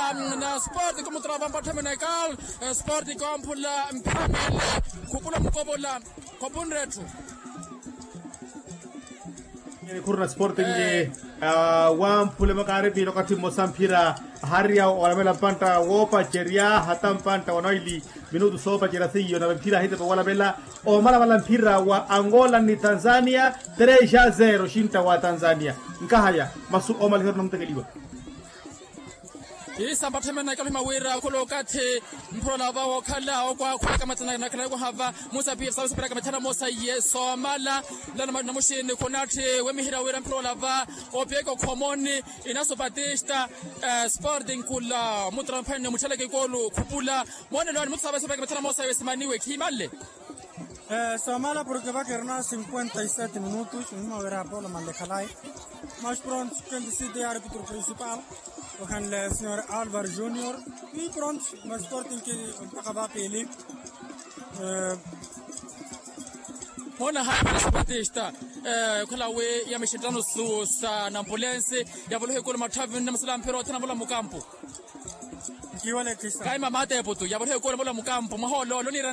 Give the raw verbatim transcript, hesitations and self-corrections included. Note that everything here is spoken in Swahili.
na sport como travam pathamenekal sport kompula mphamele khupula mkobola kopun retro kurna sporting ye wam pule makare bi lokati mosampira haria wala panta wopa cheria hatam panta wanaili minutu sopa chera thiyo na mpira hite wala bela o mala wala mpira wa Angola ni Tanzania tres a zero shinta wa Tanzania nkahaya masu o mali horno mtegeliwa isa pathemena kalima wira kolokathe mphola bawo khala kwa khweka matsana na khala ko hava musa pf south africa mathana mosa yeso mala lana namushini konathi wemihira wira mphola ba obheko common inaso batista sporting kula mutrampane mutheleke kolu khupula mone lo mutsaba south africa mathana mosa yesimaniwe khimale Eh, Somala porque va a quedar cincuenta y siete minutos, no verá por la mandekhalai. Más pronto, quien decide árbitro principal, o can el señor Álvaro Junior, y pronto, más Sporting que acaba peli. Mona hapa Batista eh kula we ya mishindano su sa na ambulance ya volo hekolo mathavi na msala mpero tena bola mukampo Kiwale kisa. Kai mama tepo tu ya volo hekolo bola mukampo maholo lo ni